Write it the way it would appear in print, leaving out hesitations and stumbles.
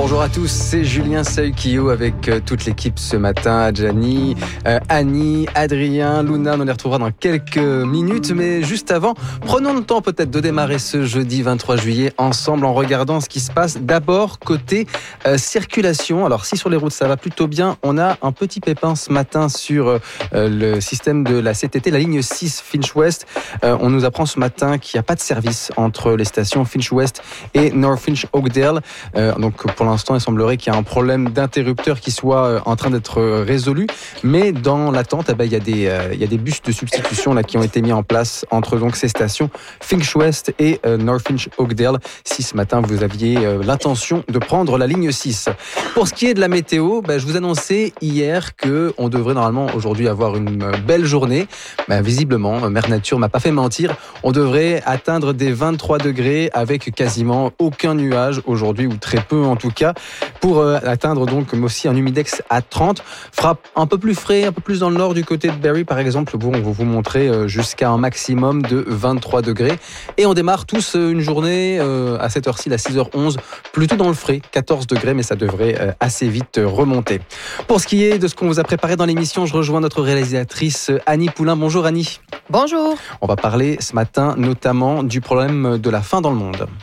Bonjour à tous, c'est Julien Saukio avec toute l'équipe ce matin. Adjani, Annie, Adrien, Luna, on les retrouvera dans quelques minutes. Mais juste avant, prenons le temps peut-être de démarrer ce jeudi 23 juillet ensemble en regardant ce qui se passe. D'abord, côté circulation. Alors si sur les routes ça va plutôt bien, on a un petit pépin ce matin sur le système de la CTT, la ligne 6 Finch West. On nous apprend ce matin qu'il n'y a pas de service entre les stations Finch West et North Finch Oakdale. Donc pour l'instant, il semblerait qu'il y a un problème d'interrupteur qui soit en train d'être résolu. Mais dans l'attente, il y a des bus de substitution là, qui ont été mis en place entre donc, ces stations Finch West et North Finch Oakdale. Si ce matin, vous aviez l'intention de prendre la ligne 6. Pour ce qui est de la météo, je vous annonçais hier qu'on devrait normalement aujourd'hui avoir une belle journée. Visiblement, Mère Nature m'a pas fait mentir. On devrait atteindre des 23 degrés avec quasiment aucun nuage aujourd'hui, ou très peu en tout cas, pour atteindre donc aussi un humidex à 30. Fera un peu plus frais, un peu plus dans le nord du côté de Barrie par exemple. On va vous montrer jusqu'à un maximum de 23 degrés. Et on démarre tous une journée à cette heure-ci, à 6h11, plutôt dans le frais, 14 degrés, mais ça devrait assez vite remonter. Pour ce qui est de ce qu'on vous a préparé dans l'émission, je rejoins notre réalisatrice Annie Poulain. Bonjour Annie. Bonjour. On va parler ce matin notamment du problème de la faim dans le monde.